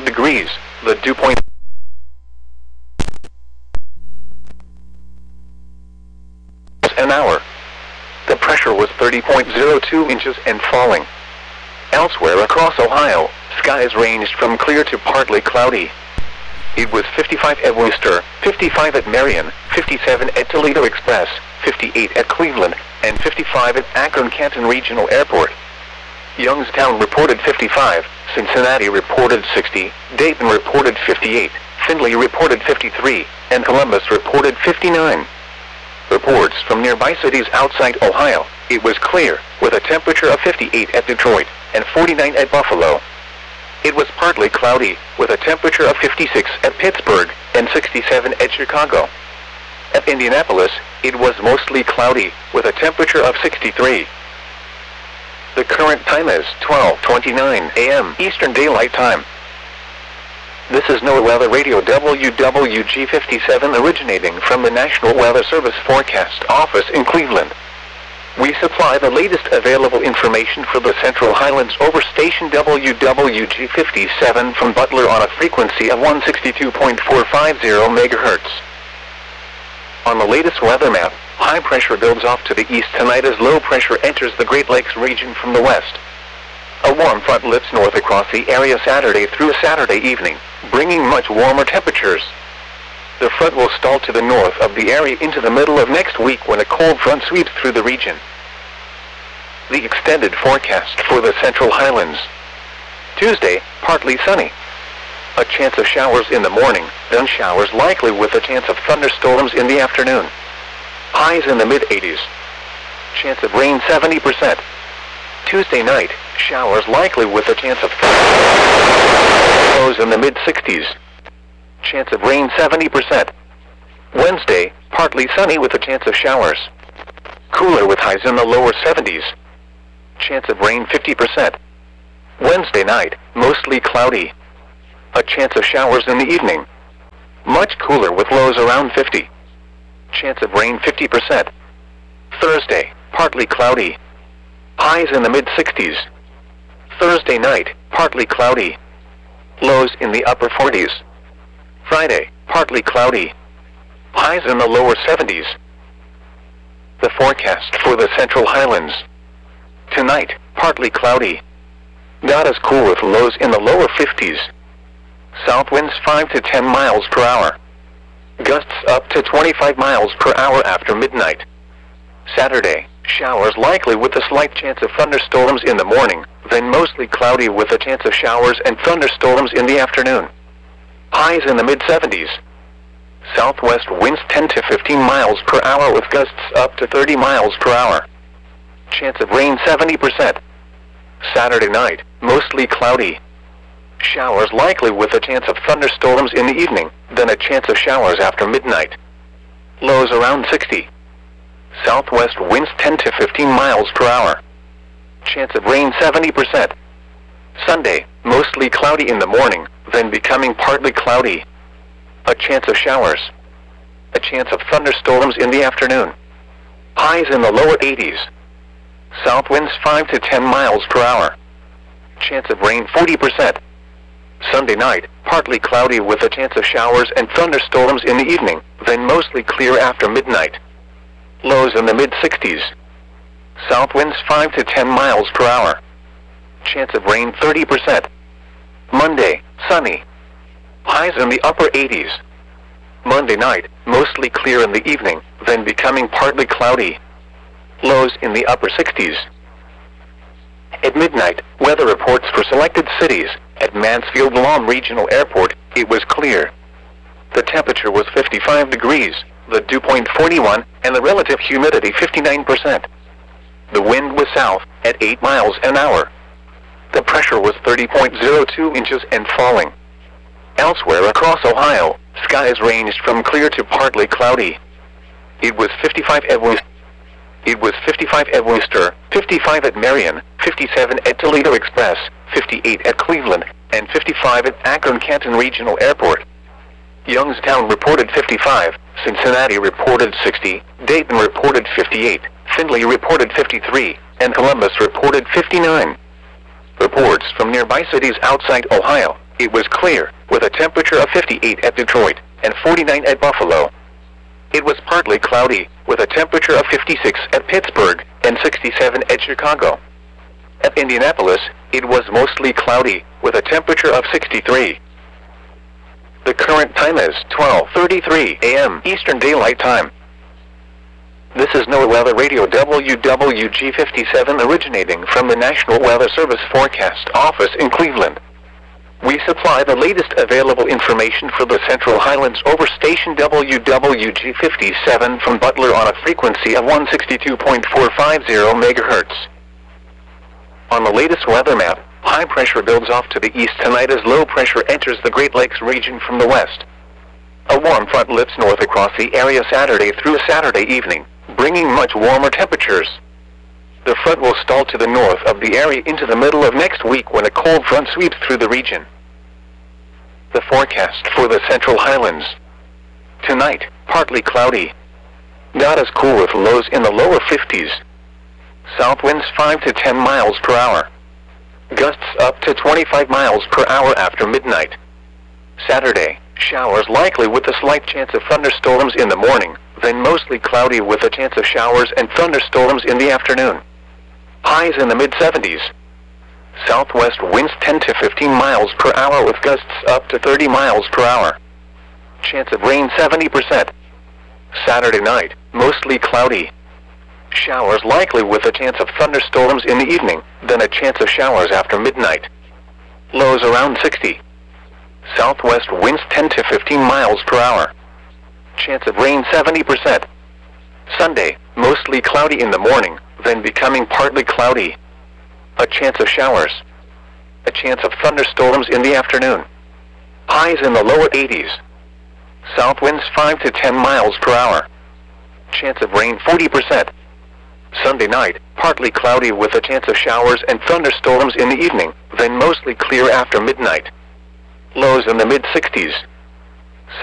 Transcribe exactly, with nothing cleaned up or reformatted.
fifty-five degrees. The dew point an hour. The pressure was thirty point zero two inches and falling. Elsewhere across Ohio, skies ranged from clear to partly cloudy. It was fifty-five at Worcester, fifty-five at Marion, fifty-seven at Toledo Express, fifty-eight at Cleveland, and fifty-five at Akron-Canton Regional Airport. Youngstown reported fifty-five, Cincinnati reported sixty, Dayton reported fifty-eight, Findlay reported fifty-three, and Columbus reported fifty-nine. Reports from nearby cities outside Ohio, it was clear, with a temperature of fifty-eight at Detroit, and forty-nine at Buffalo. It was partly cloudy, with a temperature of fifty-six at Pittsburgh, and sixty-seven at Chicago. At Indianapolis, it was mostly cloudy, with a temperature of sixty-three. The current time is twelve twenty-nine a m Eastern Daylight Time. This is NOAA Weather Radio W W G fifty-seven originating from the National Weather Service Forecast Office in Cleveland. We supply the latest available information for the Central Highlands over station W W G fifty-seven from Butler on a frequency of one sixty-two point four five zero megahertz. On the latest weather map, high pressure builds off to the east tonight as low pressure enters the Great Lakes region from the west. A warm front lifts north across the area Saturday through Saturday evening, bringing much warmer temperatures. The front will stall to the north of the area into the middle of next week when a cold front sweeps through the region. The extended forecast for the Central Highlands. Tuesday, partly sunny. A chance of showers in the morning, then showers likely with a chance of thunderstorms in the afternoon. Highs in the mid eighties. Chance of rain seventy percent. Tuesday night, showers likely with a chance of thunderstorms. Lows in the mid sixties. Chance of rain seventy percent. Wednesday, partly sunny with a chance of showers. Cooler with highs in the lower seventies. Chance of rain fifty percent. Wednesday night, mostly cloudy. A chance of showers in the evening. Much cooler with lows around fifty. Chance of rain fifty percent. Thursday, partly cloudy. Highs in the mid sixties. Thursday night, partly cloudy. Lows in the upper forties. Friday, partly cloudy. Highs in the lower seventies. The forecast for the Central Highlands. Tonight, partly cloudy. Not as cool with lows in the lower fifties. South winds five to ten miles per hour. Gusts up to twenty-five miles per hour after midnight. Saturday, showers likely with a slight chance of thunderstorms in the morning, then mostly cloudy with a chance of showers and thunderstorms in the afternoon. Highs in the mid seventies. Southwest winds ten to fifteen miles per hour with gusts up to thirty miles per hour. Chance of rain seventy percent. Saturday night, mostly cloudy. Showers likely with a chance of thunderstorms in the evening, then a chance of showers after midnight. Lows around sixty. Southwest winds ten to fifteen miles per hour. Chance of rain seventy percent. Sunday, mostly cloudy in the morning, then becoming partly cloudy. A chance of showers. A chance of thunderstorms in the afternoon. Highs in the lower eighties. South winds five to ten miles per hour. Chance of rain forty percent. Sunday night, partly cloudy with a chance of showers and thunderstorms in the evening, then mostly clear after midnight. Lows in the mid sixties. South winds five to ten miles per hour. Chance of rain thirty percent. Monday, sunny. Highs in the upper eighties. Monday night, mostly clear in the evening, then becoming partly cloudy. Lows in the upper sixties. At midnight, weather reports for selected cities. At Mansfield-Lom Regional Airport, it was clear. The temperature was fifty-five degrees, the dew point forty-one, and the relative humidity fifty-nine percent. The wind was south, at eight miles an hour. The pressure was thirty point zero two inches and falling. Elsewhere across Ohio, skies ranged from clear to partly cloudy. It was fifty-five at Worcester. It was fifty-five at Worcester, fifty-five at Marion, fifty-seven at Toledo Express, fifty-eight at Cleveland, and fifty-five at Akron-Canton Regional Airport. Youngstown reported fifty-five, Cincinnati reported sixty, Dayton reported fifty-eight, Findlay reported fifty-three, and Columbus reported fifty-nine. Reports from nearby cities outside Ohio, It was clear, with a temperature of fifty-eight at Detroit and forty-nine at Buffalo. It was partly cloudy, with a temperature of fifty-six at Pittsburgh and sixty-seven at Chicago. At Indianapolis, it was mostly cloudy, with a temperature of sixty-three. The current time is twelve thirty-three a m Eastern Daylight Time. This is NOAA Weather Radio W W G fifty-seven originating from the National Weather Service Forecast Office in Cleveland. We supply the latest available information for the Central Highlands over station W W G fifty-seven from Butler on a frequency of one sixty-two point four five zero megahertz. On the latest weather map, high pressure builds off to the east tonight as low pressure enters the Great Lakes region from the west. A warm front lifts north across the area Saturday through Saturday evening, bringing much warmer temperatures. The front will stall to the north of the area into the middle of next week when a cold front sweeps through the region. The forecast for the Central Highlands. Tonight, partly cloudy. Not as cool with lows in the lower fifties. South winds five to ten miles per hour. Gusts up to twenty-five miles per hour after midnight. Saturday, showers likely with a slight chance of thunderstorms in the morning, then mostly cloudy with a chance of showers and thunderstorms in the afternoon. Highs in the mid seventies. Southwest winds ten to fifteen miles per hour with gusts up to thirty miles per hour. Chance of rain seventy percent. Saturday night, mostly cloudy. Showers likely with a chance of thunderstorms in the evening, then a chance of showers after midnight. Lows around sixty. Southwest winds ten to fifteen miles per hour. Chance of rain seventy percent. Sunday, mostly cloudy in the morning, then becoming partly cloudy. A chance of showers. A chance of thunderstorms in the afternoon. Highs in the lower eighties. South winds five to ten miles per hour. Chance of rain forty percent. Sunday night, partly cloudy with a chance of showers and thunderstorms in the evening, then mostly clear after midnight. Lows in the mid sixties.